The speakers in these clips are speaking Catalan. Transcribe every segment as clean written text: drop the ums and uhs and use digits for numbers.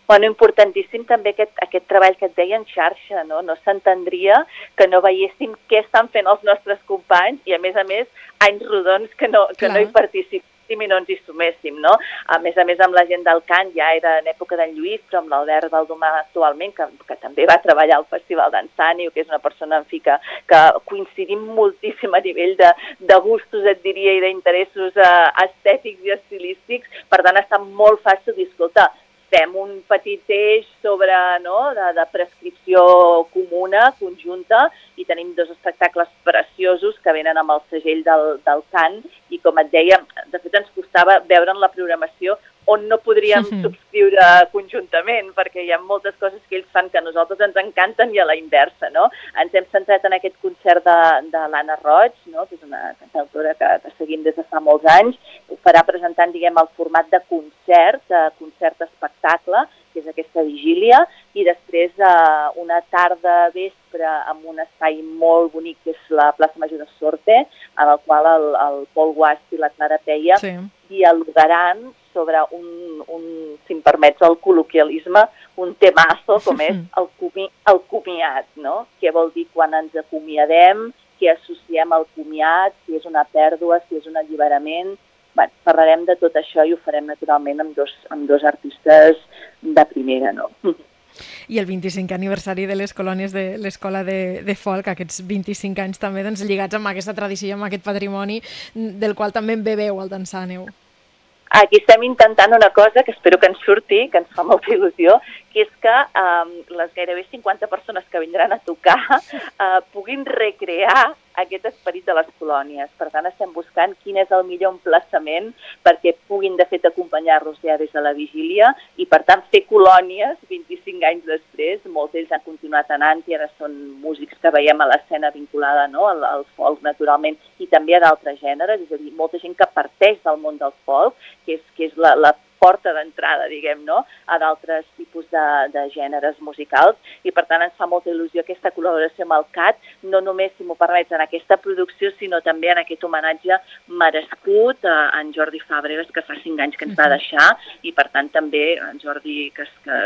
Bueno, importantíssim també aquest treball que et deia en xarxa, no? No s'entendria que no veiéssim què estan fent els nostres companys i, a més, anys rodons que no hi participem i no ens hi suméssim, no? A més, amb la gent del cant, ja era en època d'en Lluís, però amb l'Albert Valdomà actualment, que també va treballar al Festival d'Ensànio, que és una persona, en fi, que coincidim moltíssim a nivell de gustos, et diria, i d'interessos estètics i estilístics, per tant, està molt fàcil dir, escolta, fem un petit eix sobre, no?, de prescripció comuna, conjunta, i tenim 2 espectacles preciosos que venen amb el segell del cant, i com et deia, de fet ens costava veure en la programació on no podríem subscriure conjuntament, perquè hi ha moltes coses que ells fan que a nosaltres ens encanten i a la inversa, no? Ens hem centrat en aquest concert de l'Anna Roig, no?, que és una cantautora que seguim des de fa molts anys, ho farà presentant, diguem, el format de concert-espectacle, que és aquesta vigília, i després una tarda vespre amb un espai molt bonic, que és la plaça Major de Sorte, en el qual el Pol Guast i la Clara Peia dialogaran sobre si em permets el col·loquialisme, un temazo com és el comiat, no? Què vol dir quan ens acomiadem, què associem al comiat, si és una pèrdua, si és un alliberament. Bé, parlarem de tot això i ho farem naturalment amb dos artistes de primera, no? I el 25è aniversari de les colònies de l'Escola de Folk, aquests 25 anys també lligats amb aquesta tradició i amb aquest patrimoni del qual també en beveu al Dansàneu. Aquí estem intentant una cosa que espero que ens surti, que ens fa molta il·lusió, que és que les gairebé 50 persones que vindran a tocar puguin recrear aquest esperit de les colònies. Per tant, estem buscant quin és el millor emplaçament perquè puguin, de fet, acompanyar-los ja des de la vigília i, per tant, fer colònies 25 anys després. Molts d'ells han continuat anant i ara són músics que veiem a l'escena vinculada, no?, al folk, naturalment, i també a d'altres gèneres. És a dir, molta gent que parteix del món del folk, que és la porta d'entrada, diguem, no?, a d'altres tipus de gèneres musicals, i per tant ens fa molta il·lusió aquesta col·laboració amb el CAT, no només, si m'ho permets, en aquesta producció, sinó també en aquest homenatge merescut a en Jordi Fàbregas, que fa 5 anys que ens va deixar, i per tant també en Jordi, que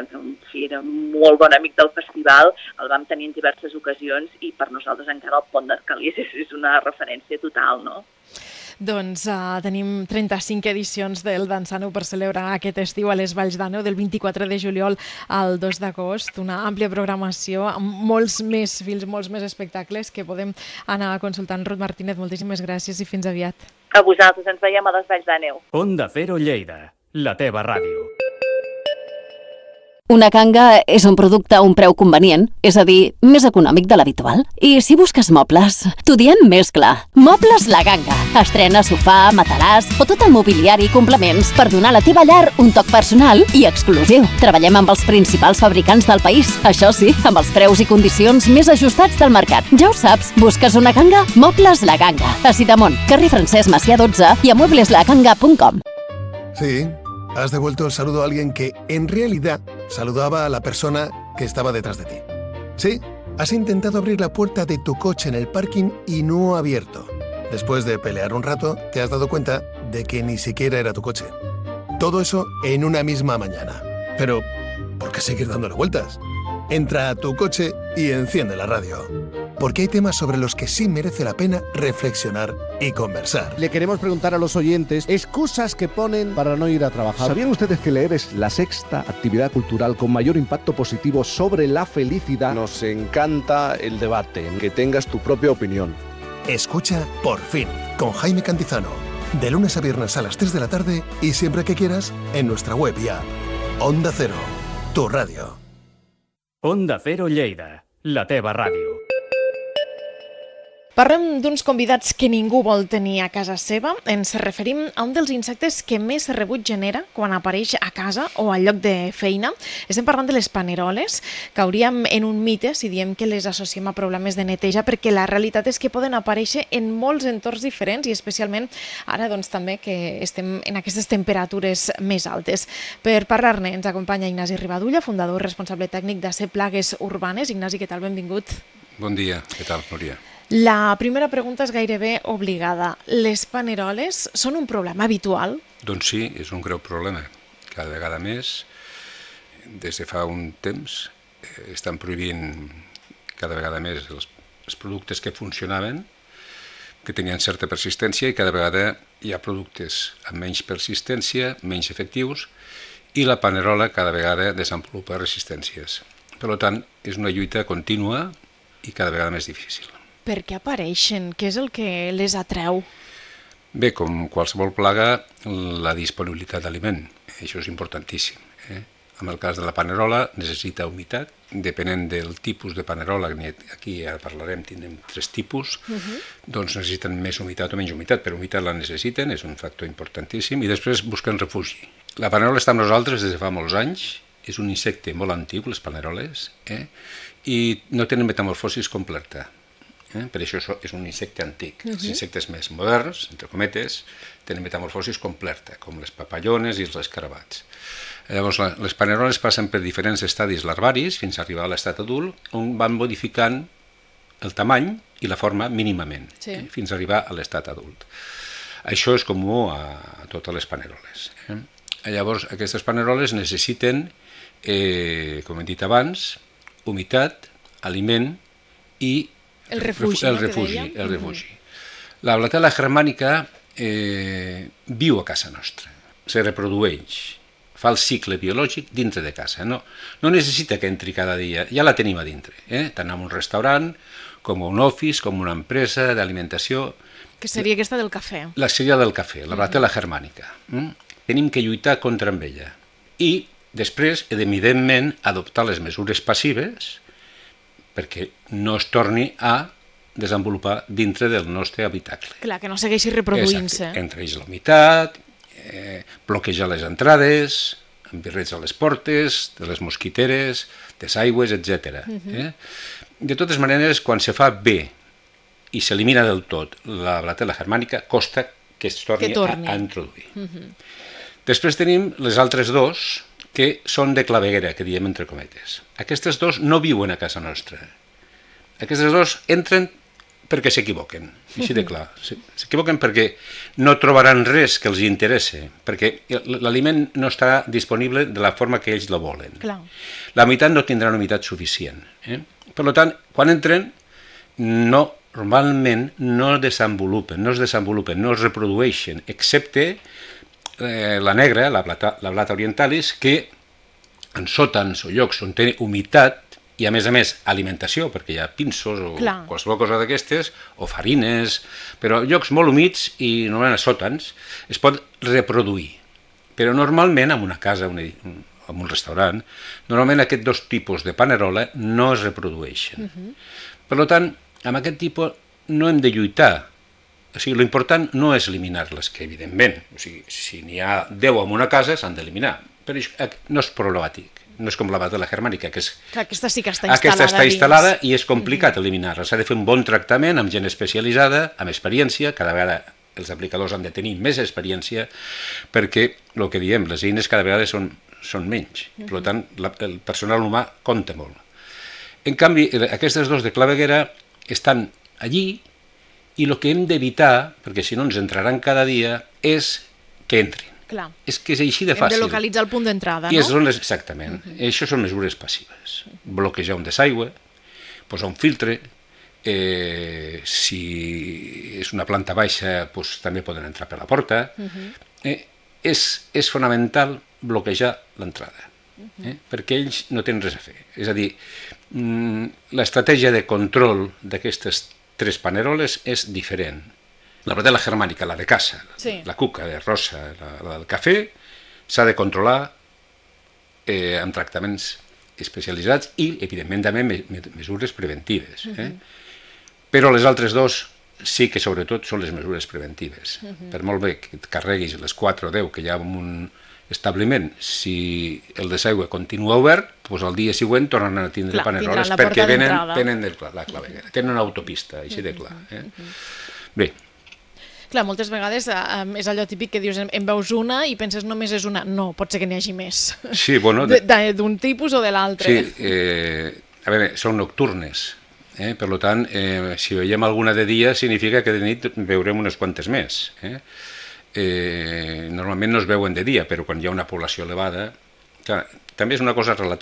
era un molt bon amic del festival, el vam tenir en diverses ocasions, i per nosaltres encara el Pont d'Arcalís és una referència total, no? Doncs tenim 35 edicions del Dansàneu per celebrar aquest estiu a les Valls d'Àneu, del 24 de juliol al 2 d'agost. Una àmplia programació amb molts més films, molts més espectacles que podem anar consultant. Ruth Martínez, moltíssimes gràcies i fins aviat. A vosaltres, ens veiem a les Valls d'Àneu. Onda Cero Lleida, la teva ràdio. Una canga és un producte a un preu convenient, és a dir, més econòmic de l'habitual. I si busques mobles, t'ho diem més clar. Mobles La Ganga. Estrena sofà, matalàs o tot el mobiliari i complements per donar a la teva llar un toc personal i exclusiu. Treballem amb els principals fabricants del país. Això sí, amb els preus i condicions més ajustats del mercat. Ja ho saps, busques una canga? Mobles La Ganga. A Sidamont, carrer Francesc Macià 12 i a muebleslaganga.com. Sí. Has devuelto el saludo a alguien que, en realidad, saludaba a la persona que estaba detrás de ti. Sí, has intentado abrir la puerta de tu coche en el parking y no ha abierto. Después de pelear un rato, te has dado cuenta de que ni siquiera era tu coche. Todo eso en una misma mañana. Pero, ¿por qué seguir dándole vueltas? Entra a tu coche y enciende la radio. Porque hay temas sobre los que sí merece la pena reflexionar y conversar. Le queremos preguntar a los oyentes excusas que ponen para no ir a trabajar. ¿Sabían ustedes que leer es la 6ª actividad cultural con mayor impacto positivo sobre la felicidad? Nos encanta el debate, que tengas tu propia opinión. Escucha Por Fin, con Jaime Cantizano. De lunes a viernes a las 3 de la tarde y siempre que quieras en nuestra web y app. Onda Cero, tu radio. Onda Cero Lleida, la teva ràdio. Parlem d'uns convidats que ningú vol tenir a casa seva. Ens referim a un dels insectes que més rebuig genera quan apareix a casa o al lloc de feina. Estem parlant de les paneroles. Cauríem en un mite si diem que les associem a problemes de neteja, perquè la realitat és que poden aparèixer en molts entorns diferents i especialment ara doncs, també que estem en aquestes temperatures més altes. Per parlar-ne ens acompanya Ignasi Ribadulla, fundador i responsable tècnic d'AC Plagues Urbanes. Ignasi, què tal? Benvingut. Bon dia. Què tal, Núria? La primera pregunta és gairebé obligada. Les paneroles són un problema habitual? Doncs sí, és un greu problema. Cada vegada més des de fa un temps estan prohibint cada vegada més els productes que funcionaven, que tenien certa persistència, i cada vegada hi ha productes amb menys persistència, menys efectius, i la panerola cada vegada desenvolupa resistències. Per tant, és una lluita contínua i cada vegada més difícil. Per què apareixen? Què és el que les atreu? Bé, com qualsevol plaga, la disponibilitat d'aliment, això és importantíssim. En el cas de la panerola necessita humitat, depenent del tipus de panerola, aquí ja parlarem, tindrem 3 tipus, doncs necessiten més humitat o menys humitat, però humitat la necessiten, és un factor importantíssim, i després busquen refugi. La panerola està amb nosaltres des de fa molts anys, és un insecte molt antic, les paneroles, i no tenen metamorfosis completa. Per això és un insecte antic. Els insectes més moderns, entre cometes, tenen metamorfosis completa, com les papallones i els escarabats. Llavors, les paneroles passen per diferents estadis larvaris fins a arribar a l'estat adult, on van modificant el tamany i la forma mínimament, fins a arribar a l'estat adult. Això és comú a totes les paneroles. Llavors, aquestes paneroles necessiten, com hem dit abans, humitat, aliment i el refugi. La blatela germànica viu a casa nostra, se reprodueix, fa el cicle biològic dintre de casa. No necessita que entri cada dia, ja la tenim a dintre, tant en un restaurant, com un office, com una empresa d'alimentació. Que seria aquesta del cafè. La seria del cafè, la blatela germànica. Tenim que lluitar contra amb ella. I després, evidentment, adoptar les mesures passives perquè no es torni a desenvolupar dintre del nostre habitacle. Clar, que no segueixi reproduint-se. Entre ells la humitat, bloquejar les entrades, embirrets a les portes, de les mosquiteres, desaigües, etc. De totes maneres, quan se fa bé i s'elimina del tot la blatela germànica, costa que es torni a introduir. Després tenim les altres dos, que són de claveguera, que diem entre cometes. Aquestes dos no viuen a casa nostra. Aquestes dos entren perquè s'equivoquen, així de clar. S'equivoquen perquè no trobaran res que els interesse, perquè l'aliment no estarà disponible de la forma que ells la volen. La humitat no tindrà una humitat suficient. Per tant, quan entren, normalment no es desenvolupen, no es reprodueixen, excepte la negra, la blata orientalis, que en sòtans o llocs on té humitat i a més alimentació, perquè hi ha pinsos o qualsevol cosa d'aquestes, o farines, però llocs molt humits i normalment a sòtans es pot reproduir. Però normalment en una casa, en un restaurant, normalment aquests dos tipus de panerola no es reprodueixen. Per tant, amb aquest tipus no hem de lluitar. O sigui, l'important no és eliminar-les, que evidentment, o sigui, si n'hi ha 10 en una casa s'han d'eliminar, però no és problemàtic, no és com la blatela germànica, que és... Aquesta sí que està instal·lada. Aquesta està instal·lada i és complicat eliminar-la, s'ha de fer un bon tractament amb gent especialitzada, amb experiència, cada vegada els aplicadors han de tenir més experiència, perquè, el que diem, les eines cada vegada són menys, per tant, el personal humà compta molt. En canvi, aquestes dos de claveguera estan allí, i el que hem d'evitar, perquè si no ens entraran cada dia, és que entrin. Clar. És que és així de fàcil. Hem de localitzar el punt d'entrada, no? Exactament. Això són mesures passives. Bloquejar un desaigüe, posar un filtre, si és una planta baixa també poden entrar per la porta. És fonamental bloquejar l'entrada, perquè ells no tenen res a fer. És a dir, l'estratègia de control d'aquestes 3 paneroles és diferent. La blatela germànica, la de casa, la cuca de rosa, la del cafè, s'ha de controlar amb tractaments especialitzats i, evidentment, també mesures preventives. Però les altres dos sí que, sobretot, són les mesures preventives. Per molt bé que et carreguis les 4 o 10 que hi ha en un establiment, si el desaigüe continua obert, doncs el dia següent tornen a tindre paneroles perquè venen de la claveguera. Tenen una autopista, així de clar. Bé. Clar, moltes vegades és allò típic que dius en veus una i penses només és una. No, pot ser que n'hi hagi més. Sí, bueno... D'un tipus o de l'altre. Sí, a veure, són nocturnes. Per tant, si veiem alguna de dia, significa que de nit veurem unes quantes més. Normalment no es veuen de dia, però quan hi ha una població elevada... Clar, També és una cosa relativa